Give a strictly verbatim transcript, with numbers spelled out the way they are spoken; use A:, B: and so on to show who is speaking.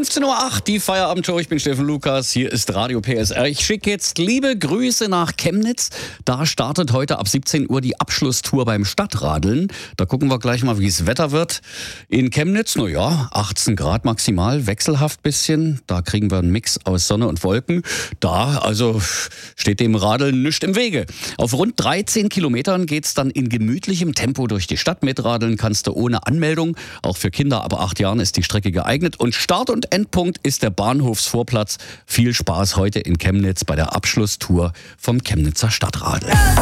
A: fünfzehn Uhr acht, die Feierabendshow. Ich bin Steffen Lukas, hier ist Radio P S R. Ich schicke jetzt liebe Grüße nach Chemnitz. Da startet heute ab siebzehn Uhr die Abschlusstour beim Stadtradeln. Da gucken wir gleich mal, wie es Wetter wird. In Chemnitz, naja, achtzehn Grad maximal, wechselhaft bisschen. Da kriegen wir einen Mix aus Sonne und Wolken. Da, also, steht dem Radeln nichts im Wege. Auf rund dreizehn Kilometern geht's dann in gemütlichem Tempo durch die Stadt. Mitradeln kannst du ohne Anmeldung. Auch für Kinder ab acht Jahren ist die Strecke geeignet. Und Start- und Endpunkt ist der Bahnhofsvorplatz. Viel Spaß heute in Chemnitz bei der Abschlusstour vom Chemnitzer Stadtradl.